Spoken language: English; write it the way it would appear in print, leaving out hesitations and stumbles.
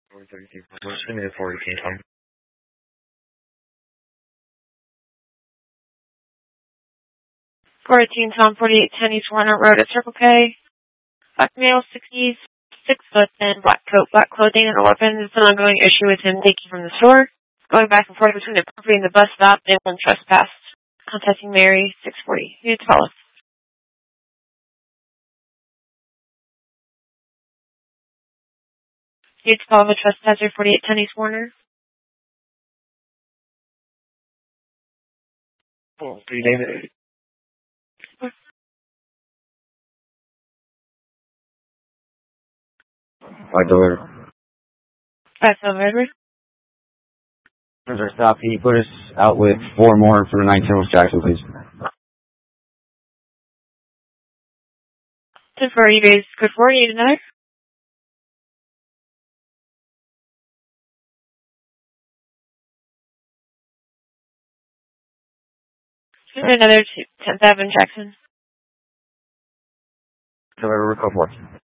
432. What's the minute 418 Tom? 418 Tom, 4810 East Warner Road at Circle K. Black male, 60s, 6 foot, and black coat, black clothing, and a weapon. It's an ongoing issue with him taking from the store. Going back and forth between the property and the bus stop, and one trespass. Contacting Mary, 640. You need to call us. You need to call the trespasser, 4810 East Warner. Oh, do you name it? I deliver. That's over. There's our stop. Can you put us out with 4 more for the 910 West Jackson, please? Just for you guys, good for you. Need another? Another 10th Avenue Jackson. Deliver, code 4.